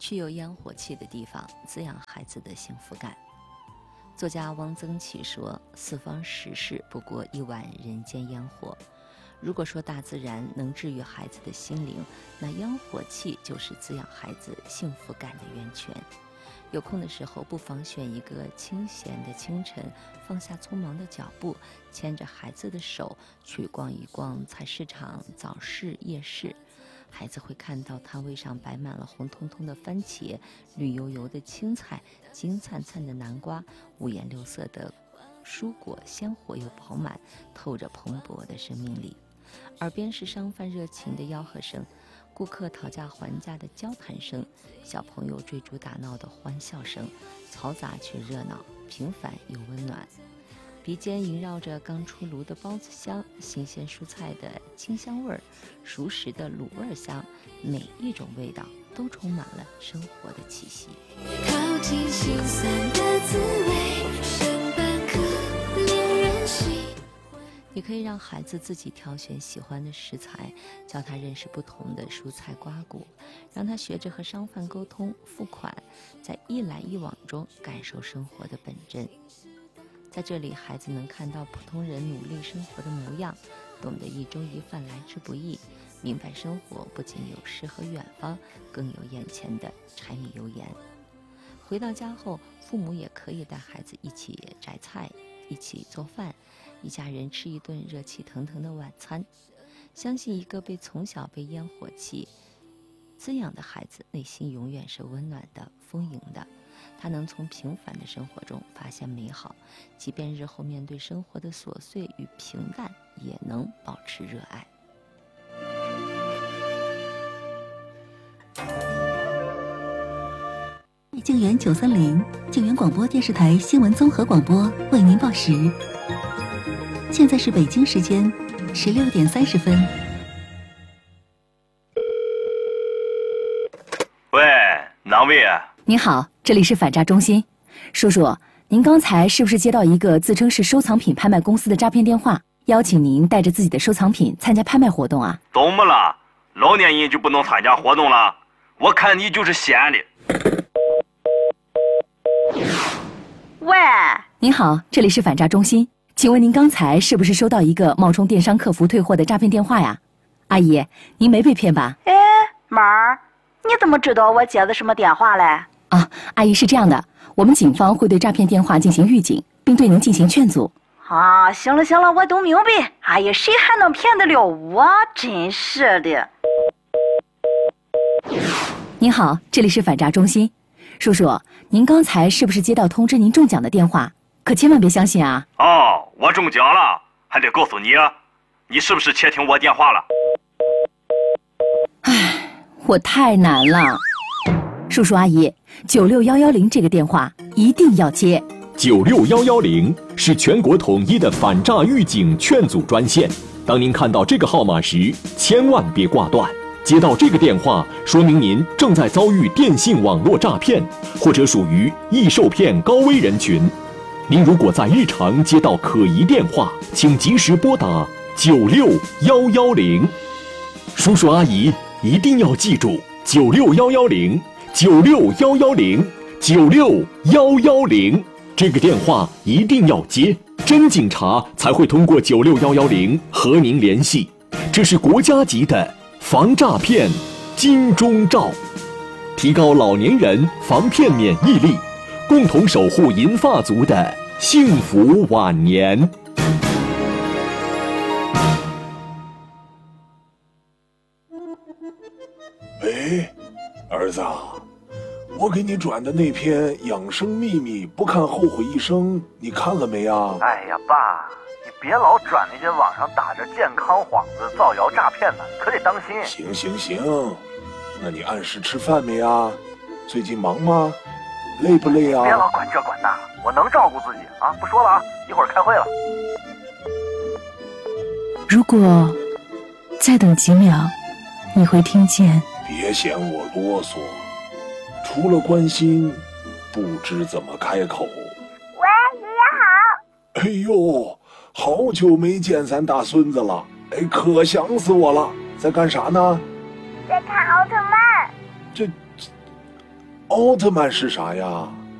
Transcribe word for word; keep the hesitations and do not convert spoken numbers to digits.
去有烟火气的地方，滋养孩子的幸福感。作家汪曾祺说，四方时事不过一碗人间烟火。如果说大自然能治愈孩子的心灵，那烟火气就是滋养孩子幸福感的源泉。有空的时候，不妨选一个清闲的清晨，放下匆忙的脚步，牵着孩子的手去逛一逛菜市场、早市、夜市。孩子会看到摊位上摆满了红彤彤的番茄、绿油油的青菜、金灿灿的南瓜，五颜六色的蔬果鲜活又饱满，透着蓬勃的生命力。耳边是商贩热情的吆喝声，顾客讨价还价的交谈声，小朋友追逐打闹的欢笑声，嘈杂却热闹，平凡又温暖。鼻尖萦绕着刚出炉的包子香，新鲜蔬菜的清香味儿，熟食的卤味香，每一种味道都充满了生活的气息。靠近心酸的滋味，生半颗恋人心。也可以让孩子自己挑选喜欢的食材，教他认识不同的蔬菜瓜果，让他学着和商贩沟通付款，在一来一往中感受生活的本真。在这里，孩子能看到普通人努力生活的模样，懂得一粥一饭来之不易，明白生活不仅有诗和远方，更有眼前的柴米油盐。回到家后，父母也可以带孩子一起摘菜，一起做饭，一家人吃一顿热气腾腾的晚餐。相信一个被从小被烟火气滋养的孩子，内心永远是温暖的、丰盈的。他能从平凡的生活中发现美好，即便日后面对生活的琐碎与平淡，也能保持热爱。 静园九三零，静园广播电视台新闻综合广播为您报时。现在是北京时间十六点三十分。 喂，哪位？ 您好，这里是反诈中心。叔叔，您刚才是不是接到一个自称是收藏品拍卖公司的诈骗电话，邀请您带着自己的收藏品参加拍卖活动啊？ 怎么了？老年人就不能参加活动了？我看你就是闲的。 喂， 您好，这里是反诈中心，请问您刚才是不是收到一个冒充电商客服退货的诈骗电话呀？阿姨，您没被骗吧？ 哎，妹儿，你怎么知道我接的什么电话嘞？ 啊，阿姨是这样的，我们警方会对诈骗电话进行预警，并对您进行劝阻。 啊，行了行了，我都明白。哎呀，谁还能骗得了我？真是的。 您好，这里是反诈中心，叔叔，您刚才是不是接到通知您中奖的电话？可千万别相信啊！ 哦，我中奖了，还得告诉你，你是不是窃听我电话了？ 唉，我太难了。叔叔阿姨，九六幺幺零这个电话一定要接。 九六幺幺零是全国统一的反诈预警劝阻专线。当您看到这个号码时，千万别挂断。接到这个电话，说明您正在遭遇电信网络诈骗，或者属于易受骗高危人群。您如果在日常接到可疑电话，请及时拨打九六幺幺零。叔叔阿姨一定要记住九六幺幺零。九六幺幺零，九六幺幺零，这个电话一定要接，真警察才会通过九六幺幺零和您联系。这是国家级的防诈骗金钟罩，提高老年人防骗免疫力，共同守护银发族的幸福晚年。 喂，儿子啊，我给你转的那篇养生秘密不看后悔一生，你看了没啊？ 哎呀，爸，你别老转那些网上打着健康幌子造谣诈骗的，可得当心。 行行行，那你按时吃饭没啊？最近忙吗？累不累啊？ 别老管这管那，我能照顾自己啊！不说了啊，一会儿开会了。 如果再等几秒，你会听见。 别嫌我啰嗦，除了关心，不知怎么开口。 喂，爷爷好。 哎呦，好久没见咱大孙子了，哎，可想死我了。在干啥呢？ 在看奥特曼。 这， 奥特曼是啥呀？